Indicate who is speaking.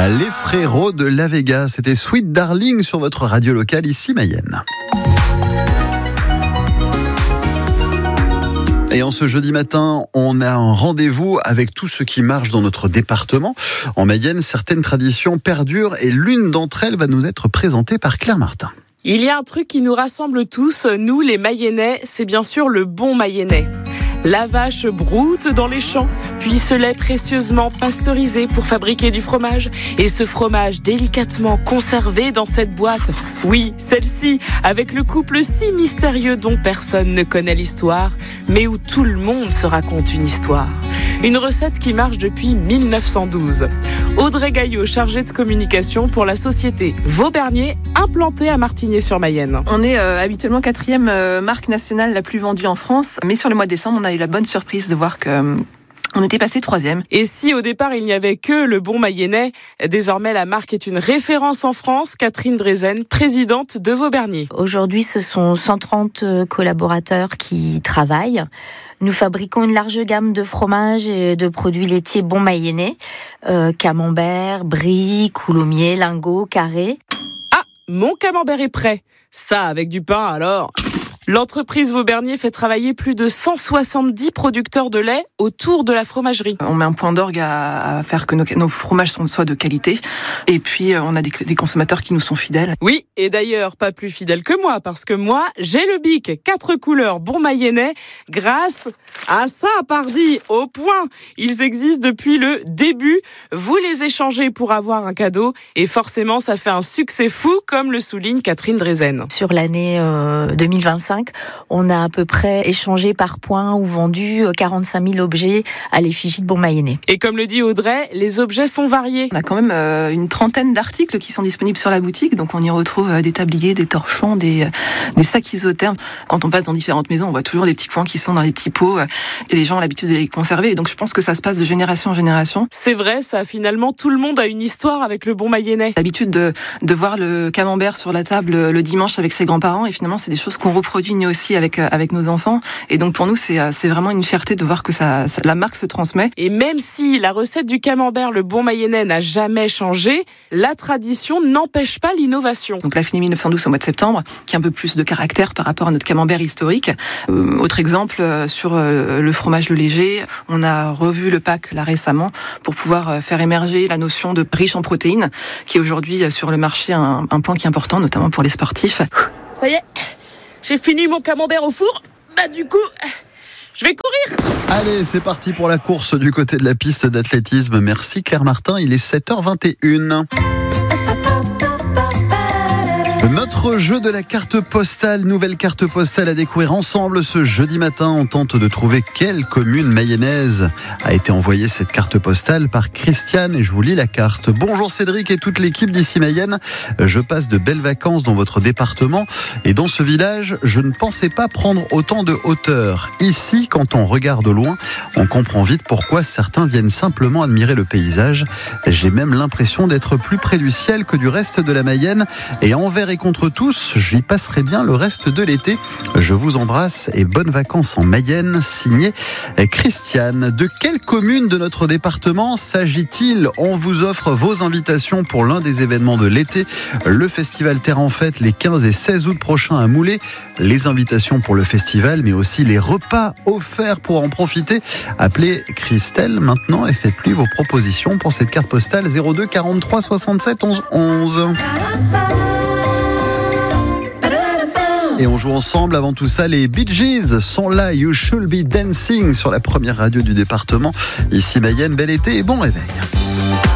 Speaker 1: Les frérots de La Vega, c'était Sweet Darling sur votre radio locale ici Mayenne. Et en ce jeudi matin, on a un rendez-vous avec tout ce qui marche dans notre département. En Mayenne, certaines traditions perdurent et l'une d'entre elles va nous être présentée par Claire Martin.
Speaker 2: Il y a un truc qui nous rassemble tous, nous les Mayennais, c'est bien sûr le bon mayennais. La vache broute dans les champs, puis ce lait précieusement pasteurisé pour fabriquer du fromage. Et ce fromage délicatement conservé dans cette boîte. Oui, celle-ci, avec le couple si mystérieux dont personne ne connaît l'histoire, mais où tout le monde se raconte une histoire. Une recette qui marche depuis 1912. Audrey Gaillot, chargée de communication pour la société Vaubernier, implantée à Martigny-sur-Mayenne.
Speaker 3: On est habituellement 4e marque nationale la plus vendue en France, mais sur le mois de décembre, on a eu la bonne surprise de voir que on était passé 3e.
Speaker 2: Et si au départ il n'y avait que le bon mayennais, désormais la marque est une référence en France. Catherine Drezen, présidente de Vaubernier.
Speaker 4: Aujourd'hui, ce sont 130 collaborateurs qui travaillent. Nous fabriquons une large gamme de fromages et de produits laitiers bon mayennais, camembert, brie, coulommiers, lingots, carrés.
Speaker 2: Ah, mon camembert est prêt. Ça, avec du pain alors. L'entreprise Vaubernier fait travailler plus de 170 producteurs de lait autour de la fromagerie.
Speaker 3: On met un point d'orgue à faire que nos fromages soient de qualité. Et puis, on a des consommateurs qui nous sont fidèles.
Speaker 2: Oui, et d'ailleurs, pas plus fidèles que moi, parce que moi, j'ai le bic 4 couleurs bon mayennais grâce à ça, pardi, au point. Ils existent depuis le début. Vous les échangez pour avoir un cadeau. Et forcément, ça fait un succès fou, comme le souligne Catherine Drezen.
Speaker 4: Sur l'année 2025, on a à peu près échangé par point ou vendu 45 000 objets à l'effigie de bon mayennais.
Speaker 2: Et comme le dit Audrey, les objets sont variés.
Speaker 3: On a quand même une trentaine d'articles qui sont disponibles sur la boutique. Donc on y retrouve des tabliers, des torchons, des sacs isothermes. Quand on passe dans différentes maisons, on voit toujours des petits coins qui sont dans les petits pots. Et les gens ont l'habitude de les conserver. Et donc je pense que ça se passe de génération en génération.
Speaker 2: C'est vrai, ça finalement tout le monde a une histoire avec le bon mayennais.
Speaker 3: L'habitude de voir le camembert sur la table le dimanche avec ses grands-parents. Et finalement c'est des choses qu'on reproduit nous aussi avec nos enfants. Et donc pour nous c'est vraiment une fierté de voir que la marque se transmet.
Speaker 2: Et même si la recette du camembert le bon mayennais n'a jamais changé, la tradition n'empêche pas l'innovation.
Speaker 3: Donc la Finie 1912 au mois de septembre, qui a un peu plus de caractère par rapport à notre camembert historique. Autre exemple sur le fromage le léger, on a revu le pack là récemment pour pouvoir faire émerger la notion de riche en protéines, qui est aujourd'hui sur le marché un point qui est important, notamment pour les sportifs.
Speaker 2: Ça y est, j'ai fini mon camembert au four. Bah du coup, je vais courir.
Speaker 1: Allez, c'est parti pour la course du côté de la piste d'athlétisme. Merci Claire Martin, il est 7h21. Notre jeu de la carte postale, nouvelle carte postale à découvrir ensemble ce jeudi matin. On tente de trouver quelle commune mayonnaise a été envoyée cette carte postale par Christiane et je vous lis la carte. Bonjour Cédric et toute l'équipe d'ici Mayenne. Je passe de belles vacances dans votre département et dans ce village, je ne pensais pas prendre autant de hauteur. Ici, quand on regarde au loin, on comprend vite pourquoi certains viennent simplement admirer le paysage. J'ai même l'impression d'être plus près du ciel que du reste de la Mayenne et envers et contre tous, j'y passerai bien le reste de l'été. Je vous embrasse et bonnes vacances en Mayenne, signé Christiane. De quelle commune de notre département s'agit-il ? On vous offre vos invitations pour l'un des événements de l'été, le festival Terre en Fête les 15 et 16 août prochains à Moulay. Les invitations pour le festival, mais aussi les repas offerts pour en profiter. Appelez Christelle maintenant et faites-lui vos propositions pour cette carte postale 02 43 67 11 11. Et on joue ensemble. Avant tout ça, les Bee Gees sont là. You Should Be Dancing sur la première radio du département. Ici Mayenne, bel été et bon réveil.